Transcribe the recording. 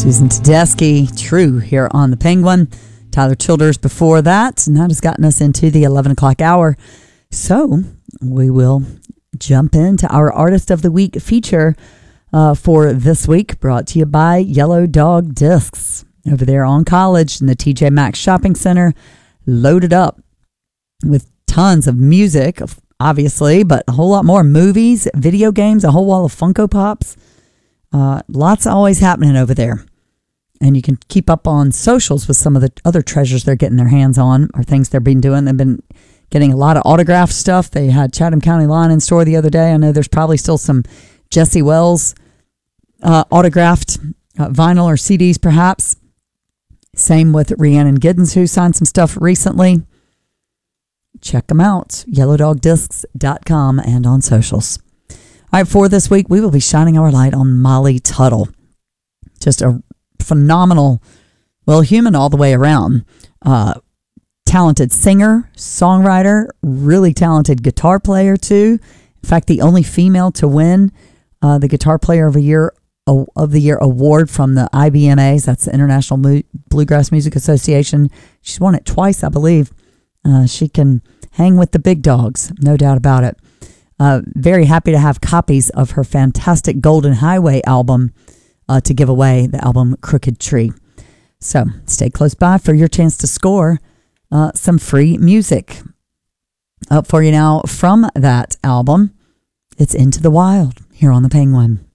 Susan Tedeschi, True, here on the Penguin. Tyler Childers before that, and that has gotten us into the 11 o'clock hour. So we will jump into our Artist of the Week feature for this week, brought to you by Yellow Dog Discs over there on College in the TJ Maxx Shopping Center, loaded up with tons of music, obviously, but a whole lot more movies, video games, a whole wall of Funko Pops. Lots always happening over there. And you can keep up on socials with some of the other treasures they're getting their hands on or things they've been doing. They've been getting a lot of autographed stuff. They had Chatham County Line in store the other day. I know there's probably still some Jesse Wells autographed vinyl or CDs perhaps. Same with Rhiannon Giddens, who signed some stuff recently. Check them out, yellowdogdiscs.com and on socials. All right, for this week, we will be shining our light on Molly Tuttle. Just a phenomenal, well, human all the way around. Talented singer, songwriter, really talented guitar player too. In fact, the only female to win the Guitar Player of the Year award from the IBMAs. That's the International Bluegrass Music Association. She's won it twice, I believe. She can hang with the big dogs, no doubt about it. Very happy to have copies of her fantastic Golden Highway album to give away, the album Crooked Tree. So stay close by for your chance to score some free music. Up for you now from that album, it's Into the Wild here on the Penguin.